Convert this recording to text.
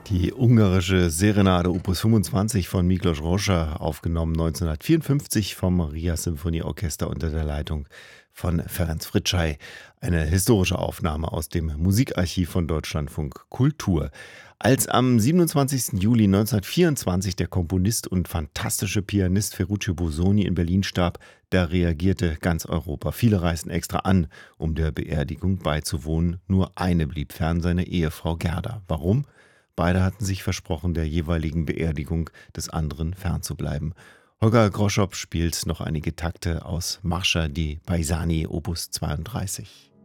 Die ungarische Serenade Opus 25 von Miklos Rozsa, aufgenommen 1954 vom Maria Symphonieorchester unter der Leitung von Ferenc Fricsay. Eine historische Aufnahme aus dem Musikarchiv von Deutschlandfunk Kultur. Als am 27. Juli 1924 der Komponist und fantastische Pianist Ferruccio Busoni in Berlin starb, da reagierte ganz Europa. Viele reisten extra an, um der Beerdigung beizuwohnen. Nur eine blieb fern, seine Ehefrau Gerda. Warum? Beide hatten sich versprochen, der jeweiligen Beerdigung des anderen fernzubleiben. Holger Groschopp spielt noch einige Takte aus Marscha di Paesani Opus 32.